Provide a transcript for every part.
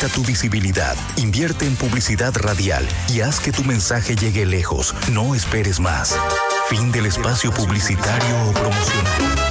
Aumenta tu visibilidad, invierte en publicidad radial y haz que tu mensaje llegue lejos. No esperes más. Fin del espacio publicitario o promocional.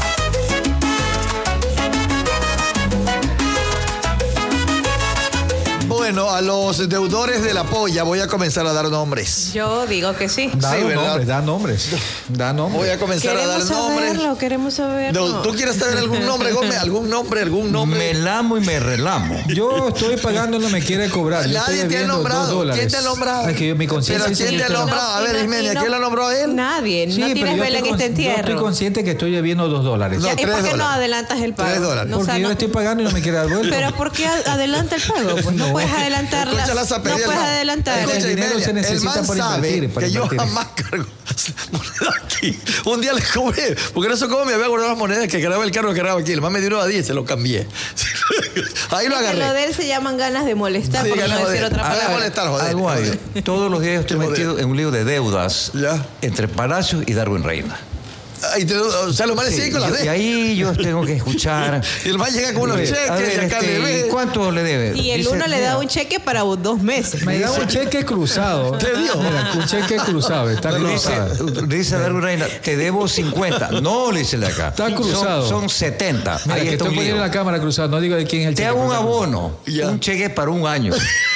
Bueno, a los deudores de la polla voy a comenzar a dar nombres. Yo digo que sí. Da nombres. Voy a comenzar a dar nombres. Queremos saberlo. ¿Tú quieres saber algún nombre, Gómez? ¿Algún nombre? Me lamo y me relamo. Yo estoy pagando, no me quiere cobrar. Nadie te ha nombrado. $2. ¿Quién te ha nombrado? Es que mi conciencia. ¿Pero quién te ha nombrado? A ver, Ismenia, ¿quién lo nombró a él? Nadie. Sí, no tienes vela en este entierro. Yo estoy consciente que estoy debiendo $2. No, ¿Y por qué $3. no adelantas el pago? $3. No, Porque yo le estoy pagando y no me quiere dar vuelta. Pero ¿por qué adelanta el pago? Pues no puedes adelantarla. No puedes adelantar. Escucha, El dinero se necesita el man para sabe invertir, para que invertir. yo jamás cargo moneda aquí. Un día le cobré, porque no sé cómo me había guardado las monedas que cargaba el carro que cargaba aquí. El man me dio uno a 10, se lo cambié. Ahí lo agarré. Lo de él se llaman ganas de molestar, Sí, por no ganas de decir joder. otra Ganas de palabra. molestar, joder. Algo hay. Todos los días estoy metido en un lío de deudas entre Palacios y Darwin Reina. O sea, los males siguen con las Y deudas. ahí yo tengo que escuchar. Y el man llega con unos cheques, A ver, y acá le ve. ¿cuánto le debe? Y el Dice, uno le da un cheque para 2 meses. Me da un cheque cruzado. ¿Te dio? Mira, un cheque cruzado. Está cruzado. Dice Darwin Reina, te debo 50. No, le dice de acá. Está cruzado. Son 70. Mira, Ahí que está estoy un poniendo lío. la cámara cruzada. No digo de quién es el Te cheque. hago un cruzado. abono. Ya. Un cheque para un año.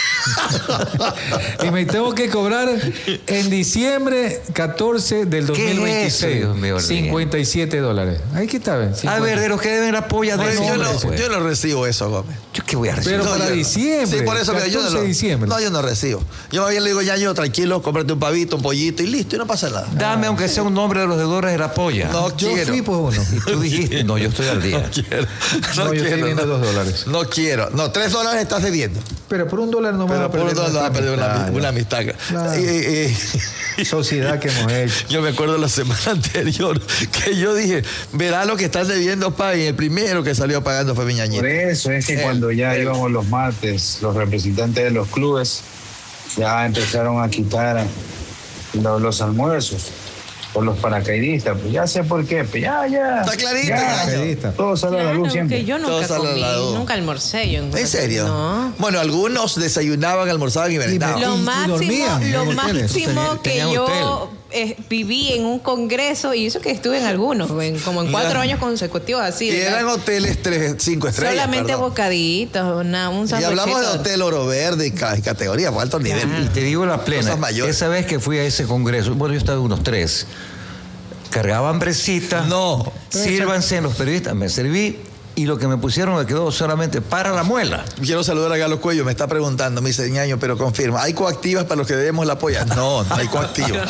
Y me tengo que cobrar en diciembre 14 del 2026. es eso, Dios mío? $57. Ahí que está. ¿Ven? A ver, de los que deben la polla de Yo no recibo eso, Gómez. ¿Yo qué voy a recibir? Pero para yo no. diciembre. Sí, por eso, mira, yo 14 de diciembre. No, yo no recibo. Yo más bien le digo, ya yo, tranquilo, cómprate un pavito, un pollito y listo, y no pasa nada. Dame aunque sea un nombre de los deudores de la polla. No Yo quiero. fui por uno. Y tú dijiste, no, yo estoy al día. No quiero. No, yo estoy viendo $2. No quiero. No, $3 estás debiendo. Pero por $1 no me Pero va a por perder. $1 vas a perder una amistad. Claro. Y Sociedad que hemos hecho. yo me acuerdo la semana anterior que yo dije, verá lo que estás debiendo, pa, y el primero que salió pagando fue Miñañito. Por eso es que cuando ya íbamos los martes, los representantes de los clubes ya empezaron a quitar los almuerzos por los paracaidistas. Pues ya sé por qué, pues ya. Está clarito, ya, Gallo. todo sale a la luz siempre. Que yo Todo nunca sale a comí, la luz. nunca almorcé. Yo ¿En serio? No. Bueno, algunos desayunaban, almorzaban y merendaban. Lo Y máximo, dormían en lo hoteles. máximo que Tenían yo viví en un congreso, y eso que estuve en algunos, como en 4 años consecutivos así. Y ¿verdad? eran hoteles 5 estrellas. Solamente perdón. bocaditos, un Y sanduchito. hablamos de Hotel Oro Verde y categoría, por alto nivel. Y te digo la plena. Cosas mayores. Esa vez que fui a ese congreso, bueno, yo estaba en unos 3. Cargaba hambrecita. No. Sírvanse los periodistas. Me serví y lo que me pusieron me quedó solamente para la muela. Quiero saludar a Galo Cuello, me está preguntando, me dice, Ñaño, pero confirma, ¿hay coactivas para los que debemos la polla? No, no hay coactivas.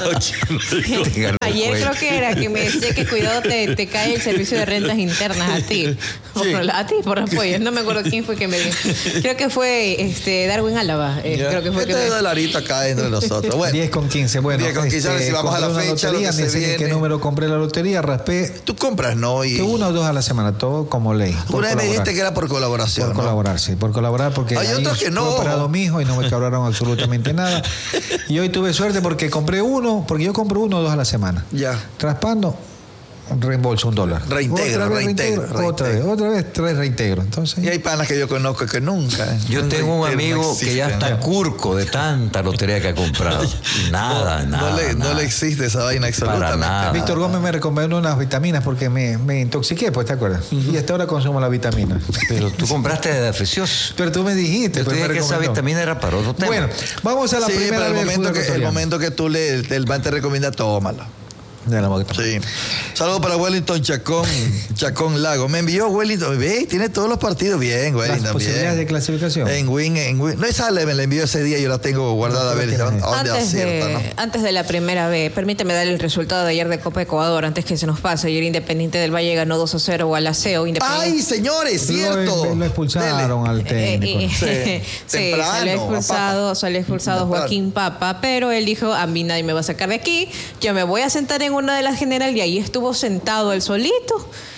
Ayer creo que era que me decía que cuidado te cae el servicio de rentas internas a ti. A ti por apoyo. No me acuerdo quién fue que me dijo. Creo que fue Darwin Álava. Creo que fue Este que me... dolarito acá entre nosotros. Bueno, 10 con 15. Bueno, 10 con 15, ahora si vamos a la compré una fecha, lotería, lo que me se enseñé qué viene. número compré la lotería, raspé tú compras, ¿no? Y 1 o 2 a la semana, todo como ley. por una vez me colaborar. dijiste que era por colaboración, Por ¿no? colaborar, sí, por colaborar, porque Hay ahí otros que no. fue operado mi hijo y no me cobraron absolutamente nada. Y hoy tuve suerte porque compré uno, porque yo compro 1 o 2 a la semana. Ya. Raspando, reembolso $1. Reintegro, Otra vez reintegro. Otra vez 3 reintegro. Entonces, Y hay panas que yo conozco que nunca. Yo tengo un amigo que ya está curco de tanta lotería que ha comprado. Nada. No le existe esa vaina absolutamente. nada. Víctor Gómez me recomendó unas vitaminas porque me intoxiqué, pues, ¿te acuerdas? Y hasta ahora consumo la vitamina. Pero tú compraste de Fisios. Pero tú me dijiste, Yo te pues, dije me que esa recomendó. vitamina era para otro tema. Bueno, vamos a la Sí, primera pero vez del fútbol el ecuatoriano. momento que tú el man te recomienda, tómala. De la boca. Sí. Saludos para Wellington Chacón Lago. Me envió Wellington. Ve, tiene todos los partidos bien, Las Wellington. posibilidades de Bien. clasificación. En Win. No, esa me la envió ese día, yo la tengo guardada a ver a dónde acierta, ¿no? Antes de la primera vez, permíteme dar el resultado de ayer de Copa Ecuador antes que se nos pase. Ayer Independiente del Valle ganó 2-0 al Aseo. ¡Ay, señores! ¡Cierto! Lo expulsaron al técnico. Sí. Sí, Temprano, salió expulsado Temprano. Joaquín Papa, pero él dijo, a mí nadie me va a sacar de aquí, yo me voy a sentar en una de las general, y ahí estuvo sentado él solito.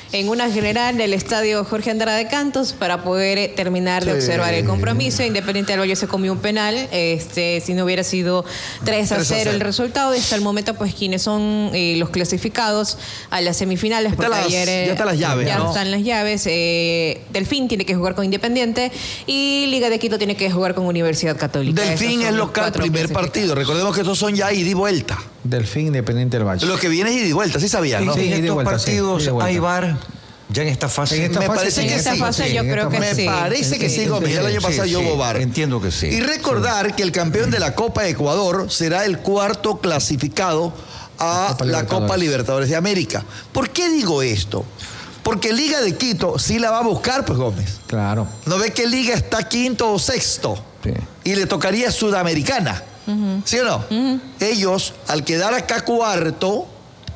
en una general del estadio Jorge Andrade Cantos para poder terminar de observar el compromiso. Independiente del Valle se comió un penal, si no hubiera sido 3-0 el resultado. Y hasta el momento, pues quienes son los clasificados a las semifinales, porque ayer ya están las llaves. Ya están las llaves. Delfín tiene que jugar con Independiente y Liga de Quito tiene que jugar con Universidad Católica. Delfín es local, primer partido. Recordemos que estos son ya ida y vuelta. Delfín, Independiente del Valle. Lo que viene es ida y vuelta, sí sabían, ¿no? Sí, en estos vuelta, partidos sí, hay VAR. Ya en esta fase. Me parece que sí. Yo creo que sí. Me parece que sí, Gómez. El año pasado yo hubo VAR. Entiendo que sí. Y recordar que el campeón de la Copa de Ecuador será el cuarto clasificado a la Copa Libertadores de América. ¿Por qué digo esto? Porque Liga de Quito sí la va a buscar, pues, Gómez. Claro. ¿No ve que Liga está quinto o sexto? Sí. Y le tocaría Sudamericana. ¿Sí o no? Ellos, al quedar acá cuarto,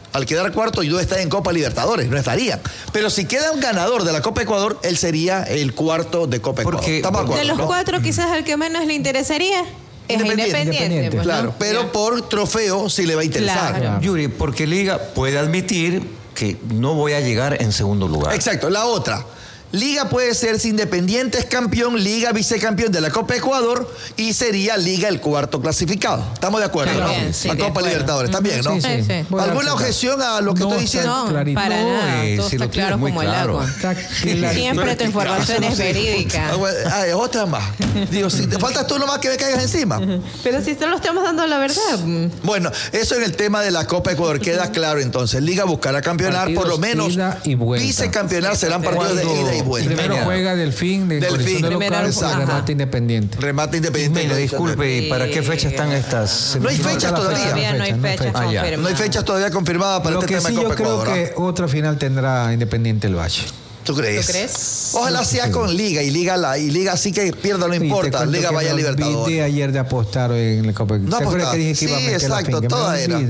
y no están en Copa Libertadores, no estarían. Pero si queda un ganador de la Copa Ecuador, él sería el cuarto de Copa Ecuador. ¿Estamos de acuerdo, de los cuatro, quizás al que menos le interesaría es Independiente. Pues, claro, pero por trofeo sí le va a interesar. Claro. Yuri, porque Liga puede admitir que no voy a llegar en segundo lugar. Exacto. La otra. Liga puede ser, si Independiente es campeón, Liga vicecampeón de la Copa Ecuador y sería Liga el cuarto clasificado. ¿Estamos de acuerdo? También, ¿no? sí, la Copa Libertadores, también, ¿no? Sí. ¿Alguna objeción a lo que estoy diciendo? No, para nada. Todo si está lo claro muy como el claro. agua. Siempre tu información es verídica. Otra más. Digo, si te faltas tú nomás que me caigas encima. Pero si solo estamos dando la verdad. Bueno, eso en el tema de la Copa Ecuador queda claro entonces. Liga buscará campeonar, Partidos por lo menos ida y vuelta. vicecampeonar serán partidos de ida y vuelta. Primero juega Delfín de condición de local, remate Independiente. Remate Independiente. Mira, disculpe, ¿y para qué fecha están estas? No hay fechas todavía. Todavía no hay fechas confirmadas. No hay fechas todavía confirmadas para Lo este que tema sí de Copa yo creo Ecuador. que otra final tendrá Independiente el Valle. ¿Tú crees? ¿Tú crees? Ojalá sea con Liga y Liga sí que pierda, no importa. Liga vaya a Libertadores. Vi ayer de apostar en la Copa. No, ¿Te acuerdas que dije que iba a meter la finca? toda era.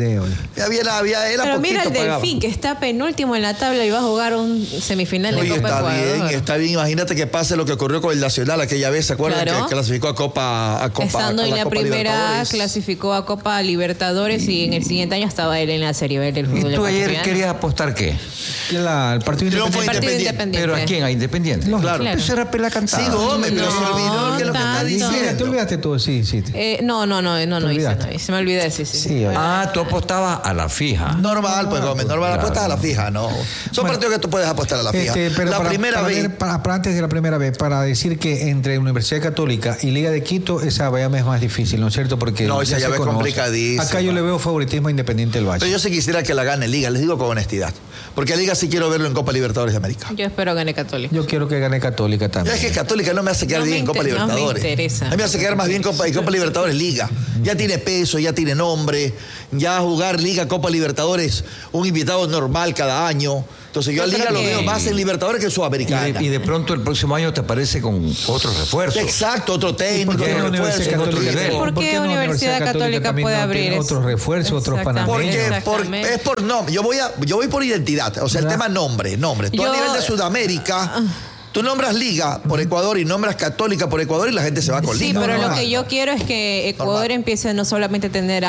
Pero mira el Delfín, que está penúltimo en la tabla y va a jugar un semifinal de Copa Ecuador. Está bien. Imagínate que pase lo que ocurrió con el Nacional aquella vez, ¿se acuerdan? Claro. Que clasificó a Copa Estando en la Copa primera, Libertadores. clasificó a Copa Libertadores y en el siguiente año estaba él en la Serie B del fútbol ¿Y tú ayer ecuatoriano. querías apostar qué? El partido Triunfo Independiente. Independiente. ¿Pero a quién? ¿A Independiente? Claro. Eso era pela cantada. Sí, Gómez, pero se olvidó que lo que está tanto. diciendo. Te olvidaste tú, sí. No olvidaste? hice, se me olvidé, sí. Sí, Tú apostabas a la fija. Normal, pues Gómez, normal. Claro. Apuestas a la fija, ¿no? Son partidos que tú puedes apostar a la fija. Pero la primera vez. para antes de la primera vez, para decir que entre Universidad Católica y Liga de Quito, esa llave es más difícil, ¿no es cierto? Porque No, esa ya llave se es conoce. complicadísima. Acá yo le veo favoritismo a Independiente del Valle. Pero yo sí quisiera que la gane Liga, les digo con honestidad. Porque a Liga sí quiero verlo en Copa Libertadores de América. Yo espero gane Católica. Yo quiero que gane Católica también. Es que Católica no me hace quedar No bien me en Copa inter- no me Libertadores. interesa. A mí me hace quedar más bien Copa Libertadores Liga. Ya tiene peso, ya tiene nombre. Ya jugar Liga, Copa Libertadores, un invitado normal cada año. Entonces yo a Liga lo veo más en Libertadores que en Sudamericana. Y de pronto el próximo año te aparece con otros refuerzos. Exacto, otro técnico, ¿Por qué otro no refuerzo, Universidad otro Católica? nivel. ¿Por qué Universidad Católica también puede no abrir tiene eso? otros refuerzos, otros Exactamente. panameños? Porque es por nombre. Yo voy por identidad. O sea, el tema nombre. Tú Yo- a nivel de Sudamérica, tú nombras Liga por Ecuador y nombras Católica por Ecuador y la gente se va con Sí, Liga. pero lo Normal. que yo quiero es que Ecuador Normal. empiece no solamente a tener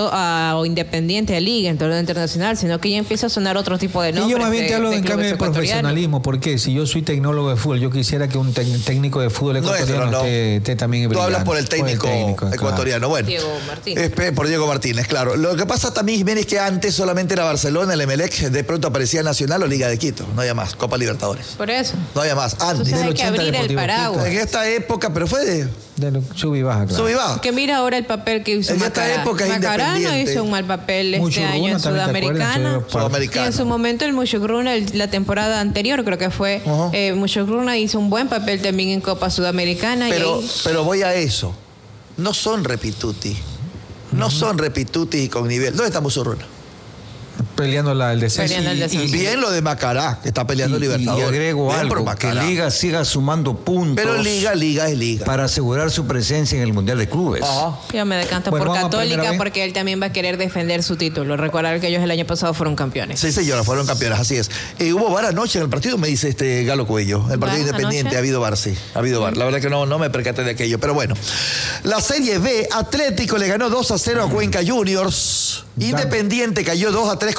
o Independiente a Liga en torneo internacional, sino que ya empiece a sonar otro tipo de Y nombres. yo más bien te hablo en clubes cambio de ecuatorianos. profesionalismo, porque si yo soy tecnólogo de fútbol, yo quisiera que un técnico de fútbol ecuatoriano Nuestro, no. esté también Tú brillando. hablas por el técnico, claro. ecuatoriano. Bueno, Diego Martínez. Por Diego Martínez, claro. Lo que pasa también, Jiménez, es que antes solamente era Barcelona, el Emelec, de pronto aparecía Nacional o Liga de Quito. No había más. Copa Libertadores. Por eso. No había más. Antes. Entonces hay del que 80 abrir el Deportivo paraguas. En esta época, pero fue de Sub y baja, claro. sub y baja. Que mira ahora el papel que hizo En esta Macará. época es Macará no Independiente. hizo un mal papel Mucho este año en Gruna también, ¿te acuerdas? Sudamericana. Sí, Sudamericana. Y en su momento el Mushugruna, la temporada anterior creo que fue, Ajá. Mushugruna hizo un buen papel también en Copa Sudamericana. Pero voy a eso. No son repituti. No son repituti y con nivel. ¿Dónde está Musurruna? Peleando el descenso. Peleando el descenso. Bien lo de Macará, que está peleando Y Libertadores. agrego Bien por algo, que Macará. Liga siga sumando puntos Pero Liga es Liga. para asegurar su presencia en el Mundial de Clubes. Ajá. Yo me decanto Bueno, por vamos a Católica primera vez. porque él también va a querer defender su título. Recordar que ellos el año pasado fueron campeones. Sí, señora, fueron campeones, así es. Hubo VAR anoche en el partido, me dice Galo Cuello. El partido ¿VAR Independiente, anoche? ha habido VAR, sí. Ha habido VAR. La verdad que no me percaté de aquello. Pero bueno. La Serie B, Atlético le ganó 2-0 a Cuenca Juniors. Independiente cayó 2-3 con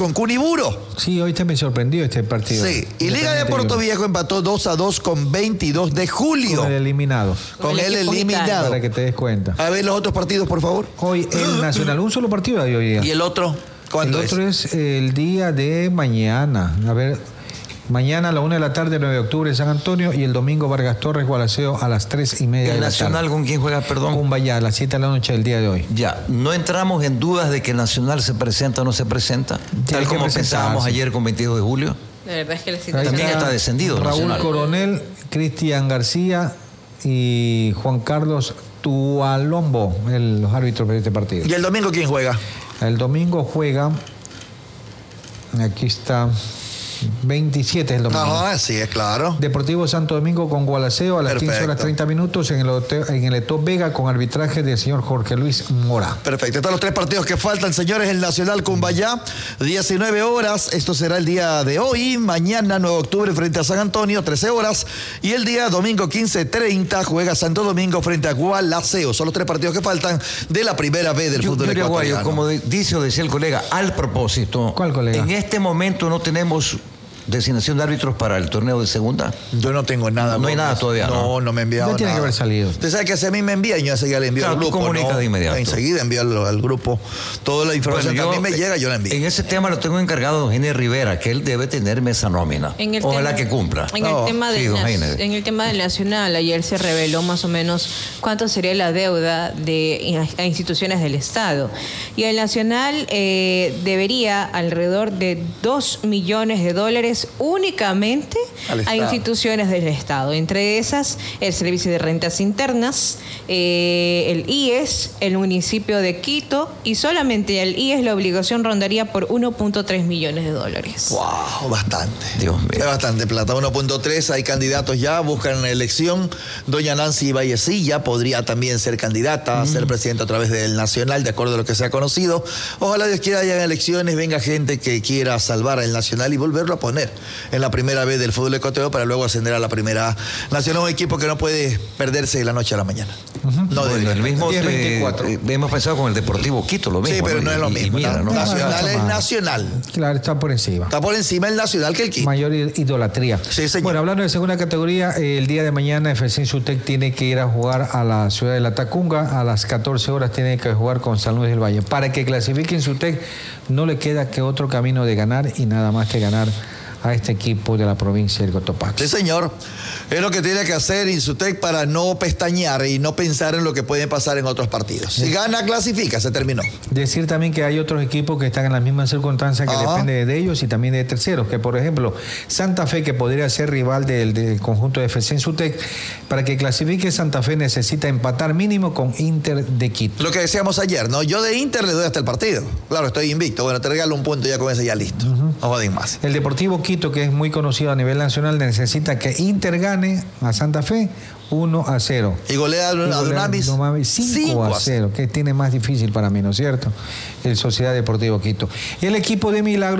con Cuniburo. Sí, hoy te me sorprendió este partido. Sí, y Liga de Puerto Viejo empató 2-2 con 22 de julio. Con el eliminado. Con el eliminado. Para que te des cuenta. A ver los otros partidos, por favor. Hoy el Nacional, un solo partido de hoy. ¿Y el otro? ¿Cuándo es? El otro es el día de mañana. A ver, mañana a la 1 de la tarde, 9 de octubre, en San Antonio, y el domingo Vargas Torres, Gualaceo, a las 3:30 de la tarde. ¿El Nacional con quién juega, perdón? Cumbayá, a las 7 de la noche del día de hoy. Ya, no entramos en dudas de que el Nacional se presenta o no se presenta, tal como pensábamos ayer con 22 de julio. La verdad es que la situación... También está descendido el Raúl Nacional. Coronel, Cristian García y Juan Carlos Tualombo, los árbitros de este partido. ¿Y el domingo quién juega? El domingo juega, aquí está, 27 es el domingo. Ajá, sí, es claro. Deportivo Santo Domingo con Gualaceo a las 15:30 en el Eto Vega con arbitraje del señor Jorge Luis Mora. Perfecto, están los tres partidos que faltan, señores. El Nacional Cumbayá, 19 horas. Esto será el día de hoy. Mañana, 9 de octubre, frente a San Antonio, 13 horas. Y el día domingo, 15:30, juega Santo Domingo frente a Gualaceo. Son los tres partidos que faltan de la primera vez del fútbol ecuatoriano. Como dice o decía el colega, al propósito. ¿Cuál colega? En este momento no tenemos designación de árbitros para el torneo de segunda. Yo no tengo nada. No hay nada todavía, ¿no? No me enviaron Ya tiene nada. que haber salido. Usted sabe que si a mí me envían, yo enseguida le envío al grupo. Tú comunicas de inmediato. Enseguida envío al grupo toda la información que a mí me llega, yo la envío. En ese tema lo tengo encargado a don Eugenio Rivera, que él debe tenerme esa nómina. Ojalá que cumpla. En el tema del Nacional, ayer se reveló más o menos cuánto sería la deuda a instituciones del Estado. Y el Nacional debería alrededor de $2 millones únicamente a instituciones del Estado. Entre esas, el Servicio de Rentas Internas, el IES, el municipio de Quito, y solamente el IES la obligación rondaría por $1.3 millones. ¡Wow! Bastante. Dios mío. Es bastante plata. 1.3, hay candidatos ya, buscan la elección. Doña Nancy Vallecilla podría también ser candidata a ser presidenta a través del Nacional, de acuerdo a lo que se ha conocido. Ojalá Dios quiera haya elecciones, venga gente que quiera salvar al Nacional y volverlo a poner en la primera vez del fútbol ecuatoriano para luego ascender a la primera nacional, un equipo que no puede perderse de la noche a la mañana. No bueno, el mismo 10-24. hemos pensado con el Deportivo Quito, lo mismo. Sí, pero no es lo mismo. Mira, ¿no? Nacional es Nacional. Claro, está por encima. Está por encima el Nacional que el Quito. Mayor idolatría. Sí, señor. Bueno, hablando de segunda categoría, el día de mañana FC Insutec tiene que ir a jugar a la ciudad de La Tacunga. A las 14 horas tiene que jugar con San Luis del Valle. Para que clasifique Insutec no le queda que otro camino de ganar y nada más que ganar a este equipo de la provincia del Cotopaxi. Sí, señor. Es lo que tiene que hacer Insutec para no pestañear y no pensar en lo que puede pasar en otros partidos. Si gana, clasifica, se terminó. Decir también que hay otros equipos que están en las mismas circunstancias que depende de ellos y también de terceros, que por ejemplo Santa Fe, que podría ser rival del conjunto de FC Insutec, para que clasifique Santa Fe necesita empatar mínimo con Inter de Quito. Lo que decíamos ayer, ¿no? Yo de Inter le doy hasta el partido. Claro, estoy invicto. Bueno, te regalo un punto y ya con ese ya listo. No joden más. El Deportivo Quito, que es muy conocido a nivel nacional, necesita que Inter gane a Santa Fe 1-0. Y golea a Dunamis 5-0, que tiene más difícil para mí, ¿no es cierto? El Sociedad Deportivo Quito. Y el equipo de Milagro